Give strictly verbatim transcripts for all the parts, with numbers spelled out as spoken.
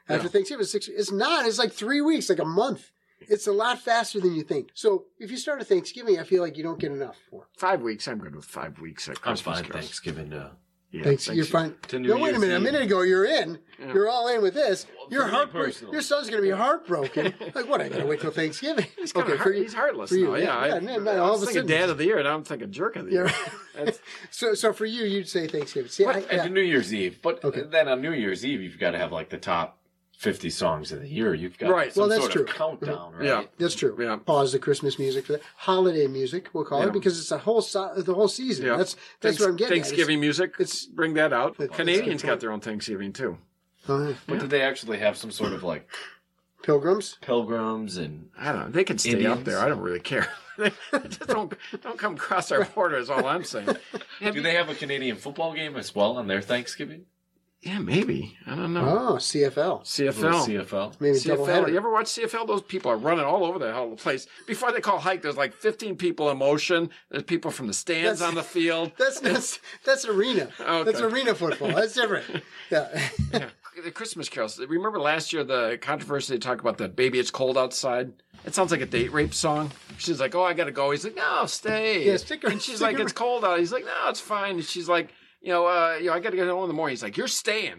After Yeah. Thanksgiving, it's six. It's not. It's like three weeks, like a month. It's a lot faster than you think. So if you start at Thanksgiving, I feel like you don't get enough for Five weeks. I'm good with five weeks at I'm Christmas. fine carols. Thanksgiving to Yeah, Thanks. thanks. You're fine. To New No, wait a Year's minute. A Eve. minute ago, you're in. Yeah. You're all in with this. Well, You're for me heartbroken. personally. Your son's going to be heartbroken. Like, what? I got to wait till Thanksgiving. He's kind okay, of for you, he's heartless for you, now. yeah, Yeah, yeah, I, no, no, I all was of a thinking sudden- dad of the year, and I'm thinking jerk of the year. Yeah. so, so for you, you'd say Thanksgiving. See, I, But yeah. and New Year's Eve. But Okay. then on New Year's Eve, you've got to have like the top fifty songs of the year. You've got Right. some Well, that's sort true. of countdown, right? Yeah. That's true. Yeah. Pause the Christmas music for that. Holiday music, we'll call Yeah. it, because it's a whole so- the whole season. Yeah. That's that's Thanks- what I'm getting Thanksgiving music. it's- bring that out. That's- Canadians that's got their own Thanksgiving too. at. Uh, But did they actually have some sort of like Pilgrims. pilgrims and I don't know. They can stay Indians? up there. I don't really care. Just don't don't come across our border. Is all I'm saying. Have do you- they have a Canadian football game as well on their Thanksgiving? Yeah, maybe. I don't know. Oh, C F L. C F Little L. C F L. Maybe C F double L. header. You ever watch C F L? Those people are running all over the whole place. Before they call hike, there's like fifteen people in motion. There's people from the stands That's- on the field. That's that's that's arena. Okay. That's arena football. That's different. Yeah. Yeah. The Christmas carols. Remember last year the controversy they talked about the "Baby It's Cold Outside"? It sounds like a date rape song. She's like, "Oh, I gotta go." He's like, "No, stay." Yeah, stick ar- and she's stick like, ar- "It's cold out." He's like, "No, it's fine." And she's like, "You know, uh, you know, I gotta get home in the morning." He's like, "You're staying."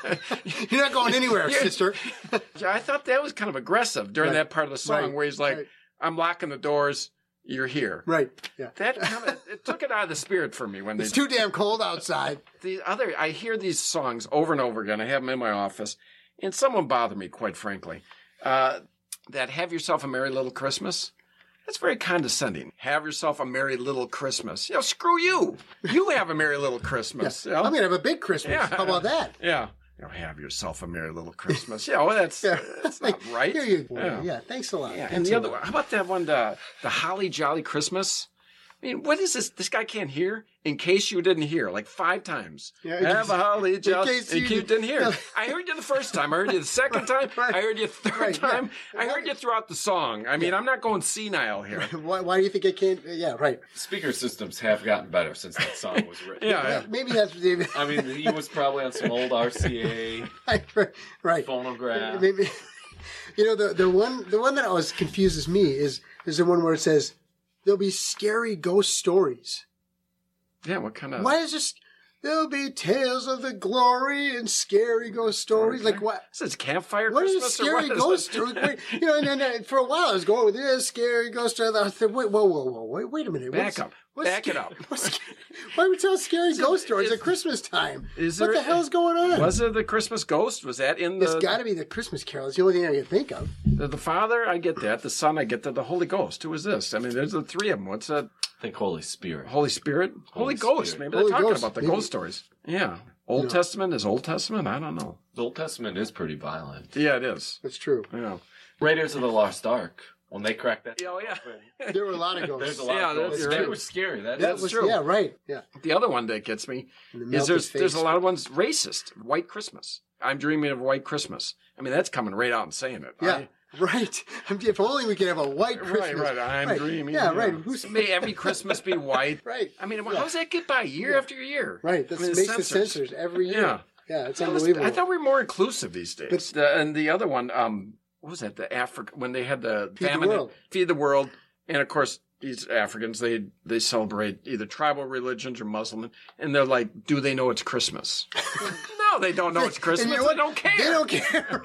You're not going anywhere, Yeah. sister. I thought that was kind of aggressive during Right. that part of the song Right. where he's like, Right. "I'm locking the doors. You're here." Right. Yeah. That kind of it took it out of the spirit for me when they It's too damn cold outside. the other I hear these songs over and over again. I have them in my office, and some of them bother me, quite frankly. Uh, that "Have Yourself a Merry Little Christmas." That's very condescending. Have yourself a merry little Christmas. You know, screw you. You have a merry little Christmas. You know? I'm gonna have a big Christmas. Yeah. How about that? yeah. You know, have yourself a merry little Christmas. Yeah, well, that's Yeah. that's not right. Here you go. Yeah. Yeah. Thanks a lot. Yeah, Thanks and the a other lot. one, how about that one, the, the Holly Jolly Christmas? I mean, what is this? This guy can't hear? In case you didn't hear, like five times. Yeah, in Have case- a Holly in Jolly. case In you case you didn't- didn't hear. Yeah. I heard you the first time. I heard you the second time. Right. I heard you the third Right, yeah. time. I heard you throughout the song. I mean, I'm not going senile here. Why, why do you think I can't? Yeah. Right. Speaker systems have gotten better since that song was written. Yeah, yeah. Maybe that's David. I mean, he was probably on some old R C A right. Right. phonograph. Maybe. You know, the the one the one that always confuses me is is the one where it says there'll be scary ghost stories. Yeah, what kind of... Why is this? There'll be tales of the glory and scary ghost stories. Like what? Is this campfire What is Christmas? or scary what is ghost it? stories? Wait, you know, and then uh, for a while I was going with this scary ghost story. I said, wait, whoa, whoa, whoa, wait, wait a minute. Back What's- up. what's Back it sca- up. what's sca- Why would we tell scary ghost stories is- at Christmas time? is what there- the hell's going on? Was it the Christmas ghost? Was that in the... It's got to be the Christmas Carol. It's the only thing I can think of. The, the Father, I get that. The Son, I get that. The Holy Ghost, who is this? I mean, there's the three of them. What's that? I think Holy Spirit. Holy Spirit? Holy, Holy Ghost. Spirit. Maybe they're Holy talking Ghost, about the maybe. ghost stories. Yeah. Old Testament is Old Testament? I don't know. The Old Testament is pretty violent. Yeah, it is. That's true. Yeah. Raiders of the Lost Ark, when they cracked that. Oh, yeah. There were a lot of ghosts. There's a lot Yeah, of that's ghosts. right. They were scary. That That is was true. yeah, right. Yeah. The other one that gets me And the is melted there's face. there's a lot of ones racist. White Christmas. I'm dreaming of White Christmas. I mean, that's coming right out and saying it. Yeah. I- Right. If only we could have a white Christmas. Right, right. I'm Right. dreaming. Yeah, right. yeah. Who's May every Christmas be white. right? I mean, Yeah. how does that get by year Yeah. after year? Right. That I mean, makes the censors. censors every year. Yeah. Yeah, it's I was- unbelievable. I thought we were more inclusive these days. But- The- and the other one, um, what was that? The Africa when they had the Feed the famine, world. feed the world, and of course these Africans they they celebrate either tribal religions or Muslim, and they're like, do they know it's Christmas? No, they don't know it's Christmas. And you know what? They don't care. They don't care.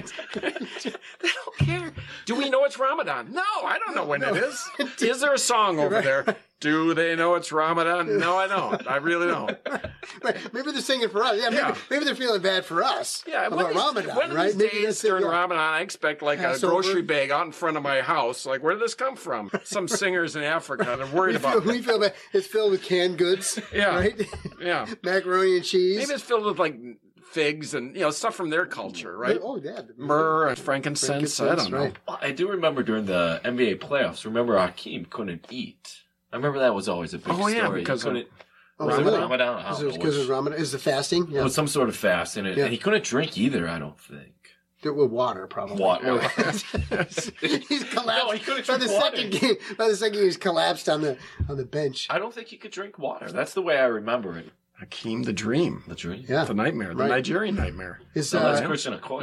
They don't care. Do we know it's Ramadan? No, I don't know when No. it is. Is there a song over there? Do they know it's Ramadan? No, I don't. I really don't. Right. Maybe they're singing for us. Yeah, maybe, Yeah. maybe they're feeling bad for us. Yeah, about one of these, Ramadan, one of right? these Maybe days that's it, during yeah. Ramadan, I expect like Passover. a grocery bag out in front of my house. Like, where did this come from? Some singers in Africa. They're worried We feel, about we feel bad. It's filled with canned goods. Yeah. Right? Yeah. Macaroni and cheese. Maybe it's filled with like figs and, you know, stuff from their culture, right? Oh, yeah. Myrrh and frankincense. I don't know. Right. Well, I do remember during the N B A playoffs, remember Hakeem couldn't eat. I remember that was always a big Oh, yeah, story. because he of couldn't, Oh, was it really? Ramadan? I Because don't it was, know, because it was which- Ramadan. Is the fasting? It Yeah. was some sort of fast in it. Yeah. And he couldn't drink either, I don't think. With water, probably. Water. He's collapsed. No, he couldn't by the drink water. second game. By the second game, he's collapsed on the on the bench. I don't think he could drink water. That's the way I remember it. Hakeem the Dream. The dream. Yeah. The nightmare. The Right. Nigerian nightmare. Is So that's uh, Christian Okoye.